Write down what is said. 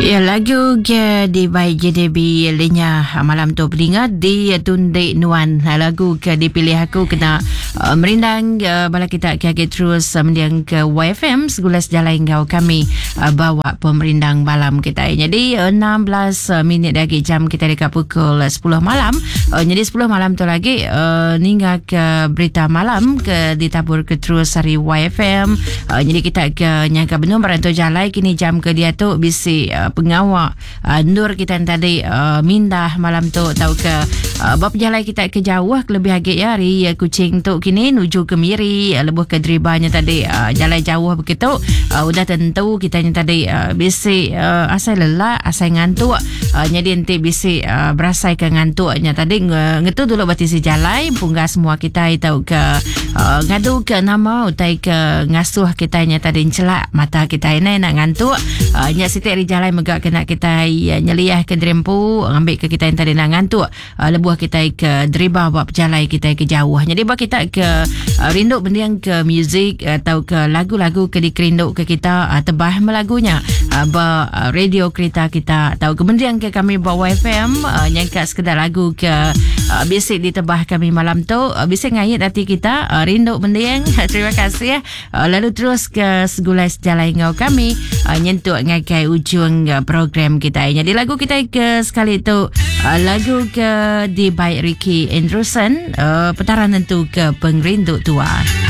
Ya, lagu ke di by JDB lenya malam tu peringat di Tunde Nuan. Lagu ke dipilih aku kena merindang bala kita kaget terus mendiang ke YFM segulas jalan engkau kami bawa pemerindang malam kita. Jadi 16 minit lagi jam kita dekat pukul 10 malam. Jadi 10 malam tu lagi hingga ke berita malam ke ditabur ke terus hari YFM. Jadi kita ke nyangka benung berantau jalan kini jam ke dia tu bisi pengawal Nur kita tadi mindah malam tu tahu ke bab jalan kita ke jauh lebih agak ya hari Kuching tu kini nuju ke Miri lebuh ke Dribanya tadi jalan jauh begitu udah tentu kita tadi bisi asal lelah asal ngantuk jadi nanti bisi berasai ke ngantuknya tadi ngetu dulu batisi jalan punggah semua kita tahu ke ngadu ke nama utai ke ngasuh kitanya tadi celak mata kita ini nak ngantuk nya setiap hari jalan megak kena kita nyeliah ke drempu ambil ke kita yang tadi nak ngantuk lebuh kita ke driba buat jalan kita ke jauh jadi buat kita ke rindu bendiang ke muzik atau ke lagu-lagu ke dikerinduk ke kita tebah melagunya radio kereta kita atau ke bendiang ke kami bawa FM nyangka sekedar lagu ke bisik ditebah kami malam tu bisik ngayat hati kita rindu bendiang terima kasih lalu terus ke segulas jalan engkau kami nyentuh ngakai ujung program kita. Jadi lagu kita ke sekali itu lagu ke di by Ricky Andrewson petaran tentu ke pengrindu tua.